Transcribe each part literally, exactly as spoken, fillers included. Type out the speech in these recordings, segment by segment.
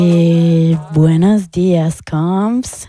E buenos dias, comps.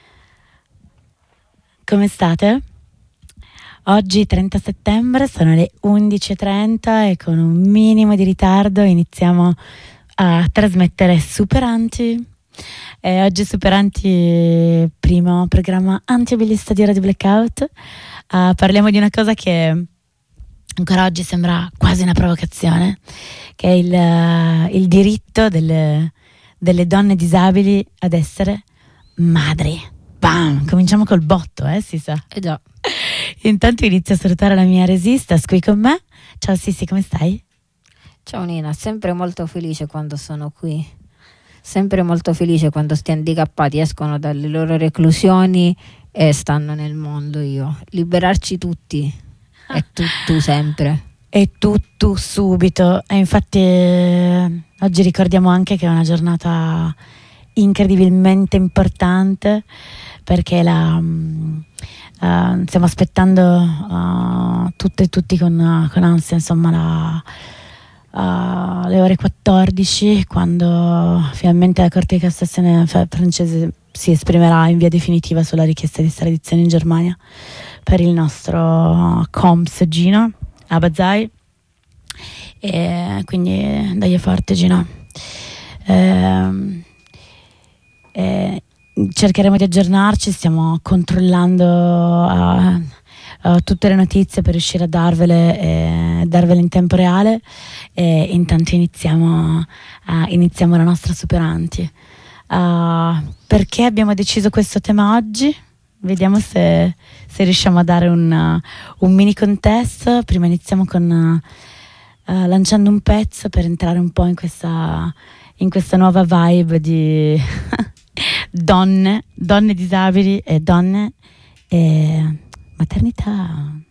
Come state? Oggi trenta settembre, sono le undici e trenta e con un minimo di ritardo iniziamo a trasmettere Superanti. E oggi Superanti, primo programma antiabilista di Radio Blackout. Uh, parliamo di una cosa che ancora oggi sembra quasi una provocazione, che è il, uh, il diritto delle, delle donne disabili ad essere madri. Bam! Cominciamo col botto, eh, si sa. Eh già. Intanto inizio a salutare la mia Resistas qui con me. Ciao Sissi, come stai? Ciao Nina, sempre molto felice quando sono qui. Sempre molto felice quando sti handicappati escono dalle loro reclusioni e stanno nel mondo. Io liberarci tutti e tu, tu sempre e tu tu subito. E infatti eh, oggi ricordiamo anche che è una giornata incredibilmente importante, perché la um, uh, stiamo aspettando uh, tutte e tutti con, uh, con ansia, insomma, la Uh, alle ore quattordici, quando finalmente la Corte di Cassazione francese si esprimerà in via definitiva sulla richiesta di estradizione in Germania per il nostro comps Gino Abazai. E quindi dai forte, Gino. E, e cercheremo di aggiornarci, stiamo controllando uh, Uh, tutte le notizie per riuscire a darvele e darvele in tempo reale. E intanto iniziamo, uh, iniziamo la nostra Superanti. Uh, perché abbiamo deciso questo tema oggi? Vediamo se, se riusciamo a dare un, uh, un mini contesto. Prima iniziamo con uh, uh, lanciando un pezzo per entrare un po' in questa, in questa nuova vibe di donne, donne disabili e donne e maternità.